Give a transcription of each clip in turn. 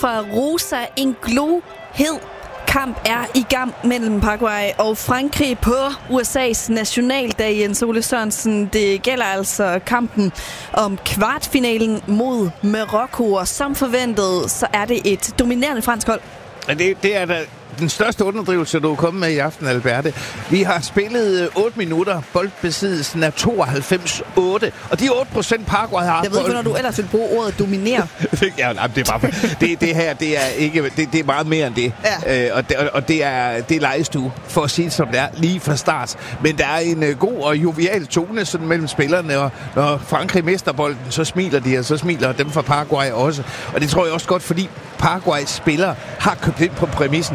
fra Rosa en glohed kamp er i gang mellem Paraguay og Frankrig på USA's nationaldag, Jens Ole Sørensen. Det gælder altså kampen om kvartfinalen mod Marokko, og som forventet, så er det et dominerende fransk hold. Det er da den største underdrivelse, du er kommet med i aften, Alberte. Vi har spillet 8 minutter. Boldbesiddelsen er 92-8. Og de 8% Paraguay har... Jeg ved ikke, når du ellers vil bruge ordet dominere. Ja, det er bare... det her, det er ikke... Det er meget mere end det. Ja. Og det er lejestue, for at sige det som det er, lige fra start. Men der er en god og jovial tone sådan mellem spillerne, og når Frankrig mister bolden, så smiler de, og så smiler dem fra Paraguay også. Og det tror jeg også godt, fordi Paraguays spillere har købt ind på præmissen.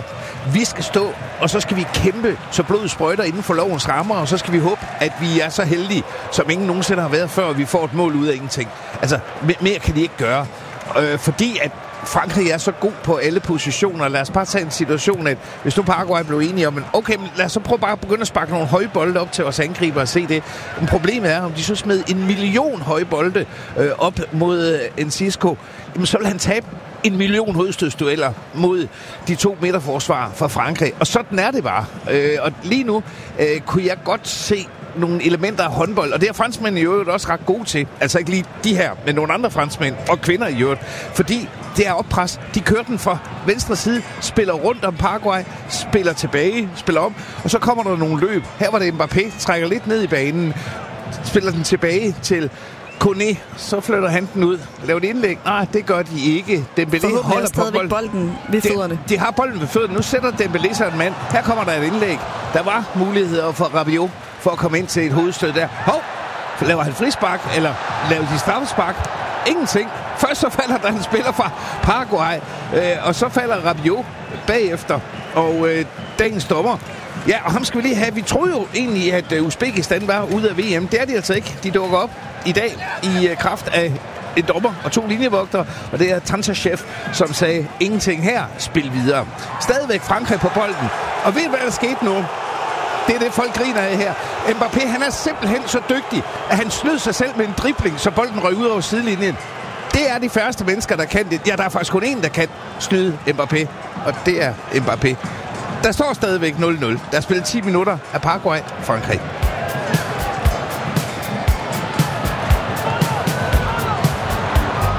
Vi skal stå, og så skal vi kæmpe, så blodet sprøjter inden for lovens rammer, og så skal vi håbe, at vi er så heldige, som ingen nogensinde har været før, og vi får et mål ud af ingenting. Altså, mere kan de ikke gøre. Fordi at Frankrig er så god på alle positioner. Lad os bare tage en situation, at hvis nu Paraguay blev enige om, okay, men lad os så prøve bare at begynde at sparke nogle høje bolde op til vores angriber og se det. Men problemet er, om de så smed 1 million høje bolde op mod Enciso, så vil han tabe 1 million hovedstødsdueller mod de 2 midterforsvar fra Frankrig. Og sådan er det bare. Og lige nu kunne jeg godt se nogle elementer af håndbold, og det er franskmændene i øvrigt også ret gode til. Altså ikke lige de her, men nogle andre franskmænd og kvinder i øvrigt. Fordi det er oppres. De kører den fra venstre side, spiller rundt om Paraguay, spiller tilbage, spiller om, og så kommer der nogle løb. Her var det Mbappé, trækker lidt ned i banen, spiller den tilbage til Koné, så flytter han den ud. Laver et indlæg. Nej, det gør de ikke. Dembélé holder på bolden ved fødderne. De har bolden ved fødderne. Nu sætter Dembélé sig en mand. Her kommer der et indlæg. Der var muligheder for Rabiot for at komme ind til et hovedstød der. Hov! Laver han frispark, eller laver de straffespark? Ingenting. Først så falder der en spiller fra Paraguay, og så falder Rabiot bagefter. Og dagens dommer, ja, og ham skal vi lige have. Vi troede jo egentlig, at Uzbekistan var ude af VM. Det er de altså ikke. De dukker op i dag i kraft af en dommer og 2 linjevogtere, og det er Tantashev, som sagde, ingenting her, spil videre. Stadigvæk Frankrig på bolden. Og ved I, hvad der skete nu? Det er det, folk griner af her. Mbappé, han er simpelthen så dygtig, at han snød sig selv med en dribling, så bolden røg ud over sidelinjen. Det er de færreste mennesker, der kan det. Ja, der er faktisk kun en, der kan snyde Mbappé, og det er Mbappé. Der står stadigvæk 0-0. Der er spillet 10 minutter af Paraguay-Frankrig.